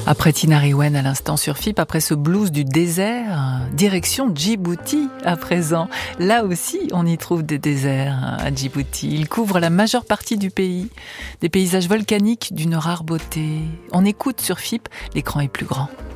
Après Tinari Wen à l'instant sur FIP, après ce blues du désert, direction Djibouti à présent. Là aussi, on y trouve des déserts à Djibouti. Il couvre la majeure partie du pays, des paysages volcaniques d'une rare beauté. On écoute sur FIP, l'écran est plus grand.